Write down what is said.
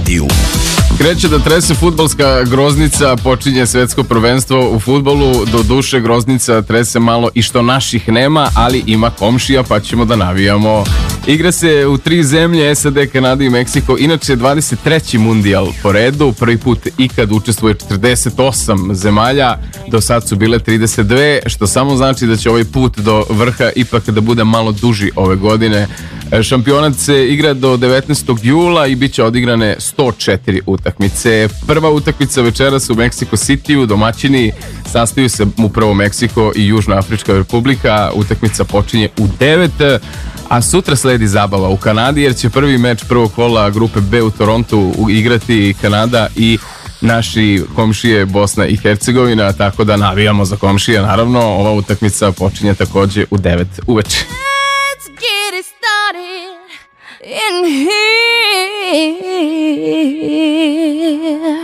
Sitiju. Kreće da trese fudbalska groznica, počinje svetsko prvenstvo u fudbalu, do duše groznica trese malo i što naših nema, ali ima komšija pa ćemo da navijamo. Igra se u 3 zemlje, SAD, Kanada i Meksiko, inače 23. mundijal po redu, prvi put ikad učestvuje 48 zemalja, do sad su bile 32, što samo znači da će ovaj put do vrha ipak da bude malo duži ove godine. Šampionat se igra do 19. jula i bit će odigrane 104 utakmice. Prva utakmica večeras u Meksiko Citiju, domaćini sastaju se upravo Meksiko i Južnoafrička republika. Utakmica počinje u 9, a sutra sledi zabava u Kanadi jer će prvi meč prvog kola grupe B u Torontu igrati Kanada i naši komšije Bosna i Hercegovina, tako da navijamo za komšije. Naravno, ova utakmica počinje takođe u 9 uveče. Let's get it started in here.